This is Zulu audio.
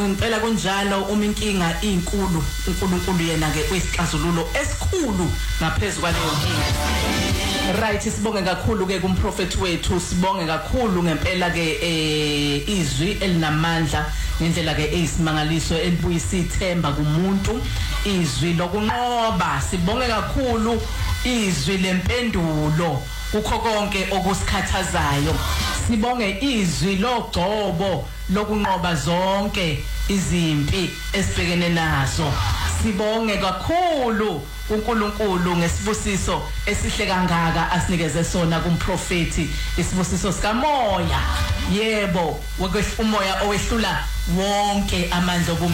Ngempela kunjalo uma inkinga inkulu uNkulunkulu yena ke uyisixazululo esikhulu ngaphezulu kwaleyo nkinga. Right, sibonge kakhulu ke kumprofeti wethu, sibonge kakhulu ngempela ke izwi elinamandla ngendlela ke eyisimangaliso elibuyisa ithemba kumuntu, izwi lokunqoba. Sibonge kakhulu izwi lempendulo kukho konke okusikhathazayo. Sibonge izwi logcobo lokunqoba zonke izimpi esibhekene nazo. Sibonge kakhulu uNkulunkulu ngesibusiso esihle kangaka asinikeze sona kumprofeti, isibusiso sikamoya. Yebo, umoya owehlula wonke amandla